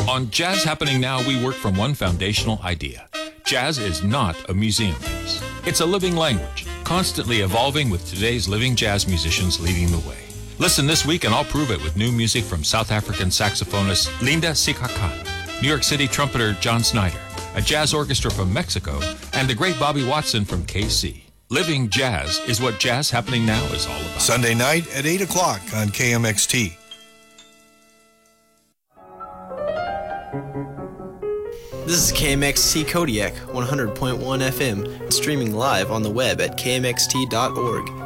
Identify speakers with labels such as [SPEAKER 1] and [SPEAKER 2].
[SPEAKER 1] On Jazz Happening Now, we work from one foundational idea. Jazz is not a museum piece. It's a living language, constantly evolving with today's living jazz musicians leading the way. Listen this week and I'll prove it with new music from South African saxophonist Linda Sikhakhane, New York City trumpeter John Snyder, a jazz orchestra from Mexico, and the great Bobby Watson from KC. Living jazz is what Jazz Happening Now is all about.
[SPEAKER 2] Sunday night at 8 o'clock on KMXT.
[SPEAKER 3] This is KMXT Kodiak, 100.1 FM, streaming live on the web at kmxt.org.